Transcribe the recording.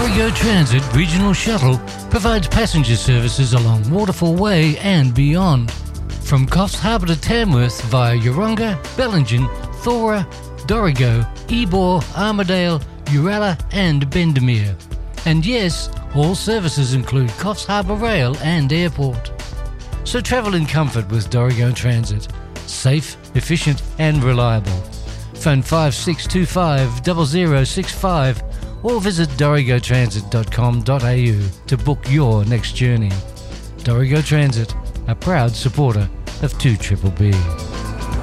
Dorigo Transit Regional Shuttle provides passenger services along Waterfall Way and beyond. From Coffs Harbour to Tamworth via Yeronga, Bellingen, Thora, Dorigo, Ebor, Armidale, Uralla and Bendemeer. And yes, all services include Coffs Harbour Rail and Airport. So travel in comfort with Dorigo Transit. Safe, efficient and reliable. Phone 5625 0065 or visit dorigotransit.com.au to book your next journey. Dorigo Transit, a proud supporter of 2BBB.